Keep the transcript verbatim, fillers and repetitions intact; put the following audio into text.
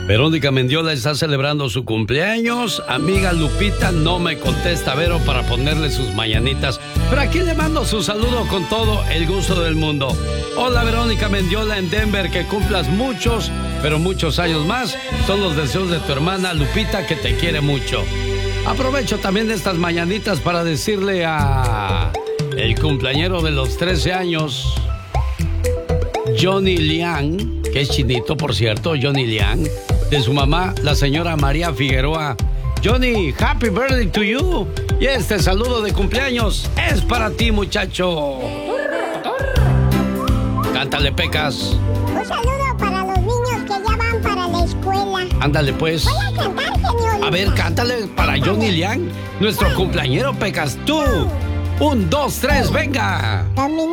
Verónica Mendiola está celebrando su cumpleaños. Amiga Lupita no me contesta, Vero, para ponerle sus mañanitas. Pero aquí le mando su saludo con todo el gusto del mundo. Hola, Verónica Mendiola en Denver, que cumplas muchos, pero muchos años más. Son los deseos de tu hermana Lupita, que te quiere mucho. Aprovecho también estas mañanitas para decirle a el cumpleañero de los trece años, Johnny Liang, que es chinito, por cierto, Johnny Liang, de su mamá, la señora María Figueroa. Johnny, happy birthday to you. Y este saludo de cumpleaños es para ti, muchacho. Cántale, Pecas. Un saludo para los niños que ya van para la escuela. Ándale, pues. Voy a cantar, genio. A ver, cántale para Johnny Liang, nuestro cumpleañero, Pecas. Tú. Un, dos, tres, venga.